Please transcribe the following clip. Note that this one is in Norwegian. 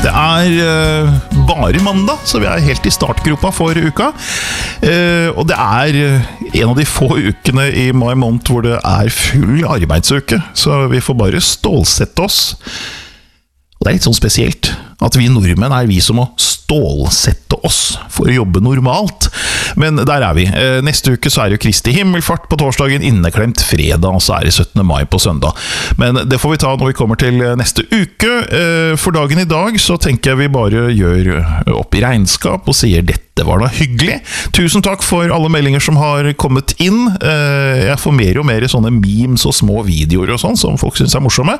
Det bare mandag, så vi helt i startgropa for uka. Og det en av de få ukene i mai måned hvor det full arbeidsuke, så vi får bare stålsette oss. Og det litt sånn spesielt at vi nordmenn vi som må stålsette oss for å jobbe normalt. Men der vi. Neste uke så det jo Kristi himmelfart på torsdagen, inneklemt fredag, og så det 17. mai på søndag. Men det får vi ta når vi kommer til neste uke. For dagen i dag så tenker jeg vi bare gjør opp i regnskap og sier dette var da hyggelig. Tusen takk for alle meldinger som har kommet inn. Jeg får mer og mer sånne memes og små videoer og sånn som folk synes morsomme.